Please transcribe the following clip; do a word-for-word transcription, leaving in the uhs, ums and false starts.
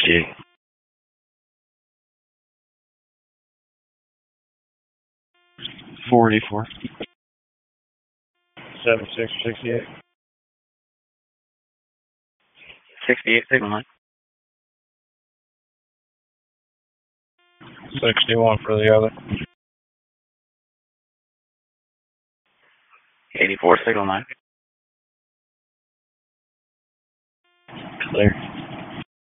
sixty-eight. four eighty-four. seven six sixty-eight. sixty-eight, signal line. sixty-one for the other. eighty-four, signal line. Clear.